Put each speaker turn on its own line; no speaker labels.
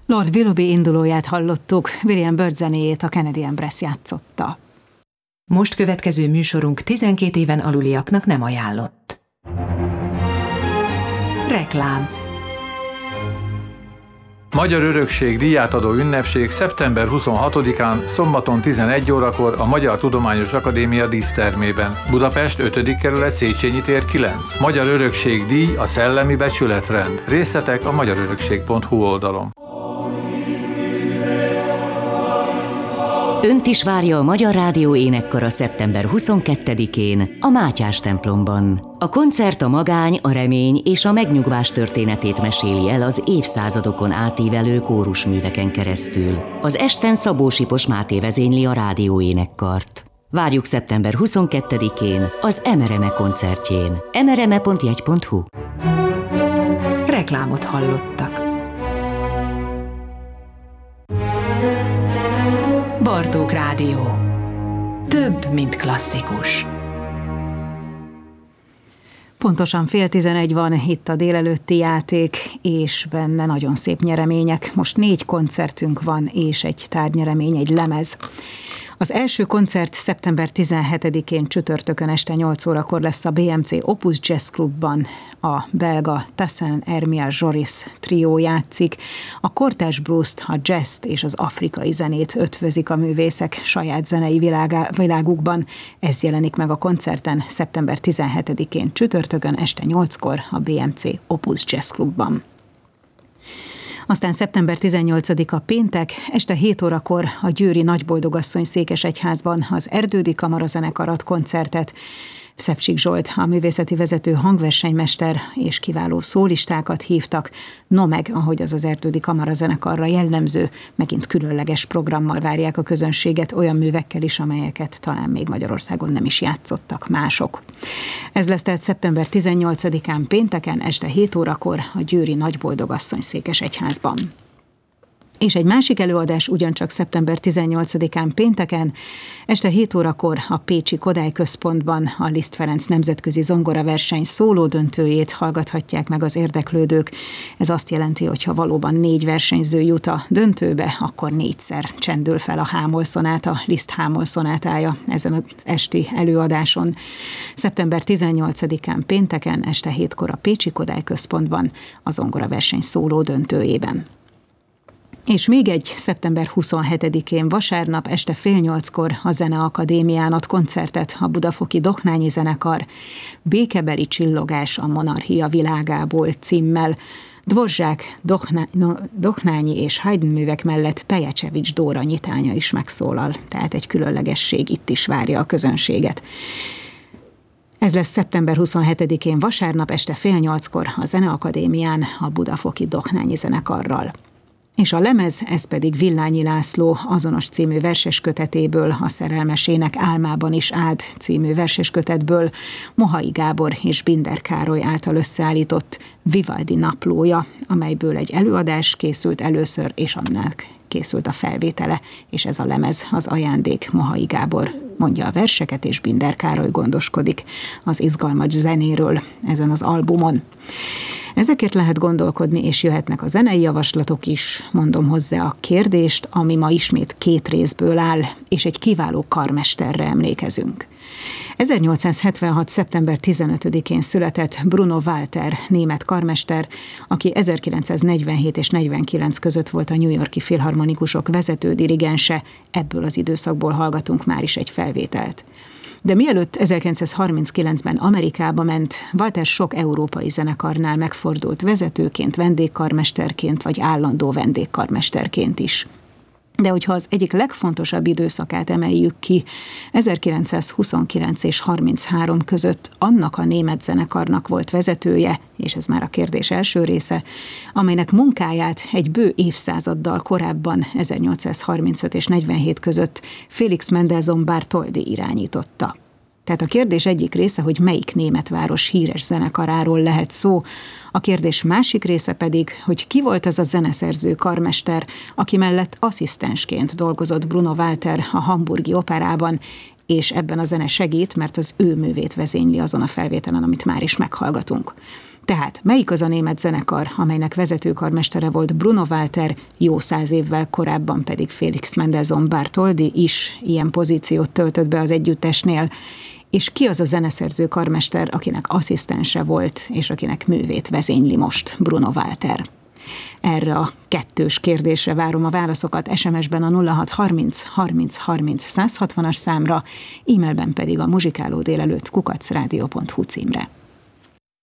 Lord Willoughby indulóját hallottuk, William Byrd zenéjét a Canadian Brass játszotta.
Most következő műsorunk 12 éven aluliaknak nem ajánlott. Reklám.
Magyar Örökség díjátadó ünnepség szeptember 26-án, szombaton 11 órakor a Magyar Tudományos Akadémia dísztermében. Budapest 5. kerület, Széchenyi tér 9. Magyar Örökség díj a szellemi becsületrend. Részletek a magyarörökség.hu oldalon.
Önt is várja a Magyar Rádió énekkara szeptember 22-én a Mátyás templomban. A koncert a magány, a remény és a megnyugvás történetét meséli el az évszázadokon átívelő kórusműveken keresztül. Az esten Szabó Sipos Máté vezényli a rádió énekkart. Várjuk szeptember 22-én az Emereme koncertjén. emereme.jegy.hu.
Reklámot hallottak. Bartók Rádió. Több, mint klasszikus.
Pontosan 10:11 van itt a délelőtti játék, és benne nagyon szép nyeremények. Most 4 koncertünk van, és egy tárgynyeremény, egy lemez. Az első koncert szeptember 17-én csütörtökön este 8 órakor lesz a BMC Opus Jazz Clubban. A belga Tassin Hermia Joris trió játszik. A kortárs bluest, a jazzt és az afrikai zenét ötvözik a művészek saját zenei világukban. Ez jelenik meg a koncerten szeptember 17-én csütörtökön este 8-kor a BMC Opus Jazz Clubban. Aztán szeptember 18-a péntek, este 7 órakor a győri Nagyboldogasszony székesegyházban az Erdődi Kamarazenekar ad koncertet. Szepsik Zsolt, a művészeti vezető hangversenymester és kiváló szólistákat hívtak. No meg, ahogy az Erdődi Kamarazenekarra jellemző, megint különleges programmal várják a közönséget, olyan művekkel is, amelyeket talán még Magyarországon nem is játszottak mások. Ez lesz tehát szeptember 18-án pénteken este 7 órakor a győri Nagyboldogasszony székesegyházban. És egy másik előadás ugyancsak szeptember 18-án pénteken, este 7 órakor a pécsi Kodály Központban a Liszt Ferenc nemzetközi zongoraverseny szólódöntőjét hallgathatják meg az érdeklődők. Ez azt jelenti, hogy ha valóban 4 versenyző jut a döntőbe, akkor 4-szer csendül fel a hámolszonáta, Liszt hámolszonátája ezen az esti előadáson. Szeptember 18-án pénteken, este 7-kor a pécsi Kodály Központban a zongoraverseny szólódöntőjében. És még egy szeptember 27-én vasárnap este 7:30-kor a Zeneakadémián ad koncertet a budafoki Doknányi zenekar. Békebeli csillogás a monarchia világából címmel. Dvorzsák, Doknányi és Haydn művek mellett Pejecsevics Dóra nyitánya is megszólal, tehát egy különlegesség itt is várja a közönséget. Ez lesz szeptember 27-én vasárnap este 7:30-kor a Zeneakadémián a budafoki Doknányi zenekarral. És a lemez, ez pedig Villányi László azonos című verseskötetéből, a Szerelmesének álmában is áld című verseskötetből, Mohai Gábor és Binder Károly által összeállított Vivaldi naplója, amelyből egy előadás készült először, és annak készült a felvétele, és ez a lemez az ajándék. Mohai Gábor mondja a verseket, és Binder Károly gondoskodik az izgalmas zenéről ezen az albumon. Ezekért lehet gondolkodni, és jöhetnek a zenei javaslatok is, mondom hozzá a kérdést, ami ma ismét 2 részből áll, és egy kiváló karmesterre emlékezünk. 1876. szeptember 15-én született Bruno Walter, német karmester, aki 1947 és 49 között volt a New York-i filharmonikusok vezető dirigense, ebből az időszakból hallgatunk már is egy felvételt. De mielőtt 1939-ben Amerikába ment, Walter sok európai zenekarnál megfordult vezetőként, vendégkarmesterként vagy állandó vendégkarmesterként is. De hogyha az egyik legfontosabb időszakát emeljük ki, 1929 és 33 között annak a német zenekarnak volt vezetője, és ez már a kérdés első része, amelynek munkáját egy bő évszázaddal korábban, 1835 és 47 között Félix Mendelssohn Bartholdy irányította. Tehát a kérdés egyik része, hogy melyik német város híres zenekaráról lehet szó, a kérdés másik része pedig, hogy ki volt az a zeneszerző karmester, aki mellett asszisztensként dolgozott Bruno Walter a Hamburgi Operában, és ebben a zene segít, mert az ő művét vezényli azon a felvételen, amit már is meghallgatunk. Tehát melyik az a német zenekar, amelynek vezetőkarmestere volt Bruno Walter, jó 100 évvel korábban pedig Felix Mendelssohn Bartholdy is ilyen pozíciót töltött be az együttesnél, és ki az a zeneszerző karmester, akinek asszisztense volt, és akinek művét vezényli most Bruno Walter? Erre a kettős kérdésre várom a válaszokat SMS-ben a 0630 30 30 160-as számra, e-mailben pedig a muzsikálódélelőtt @radio.hu címre.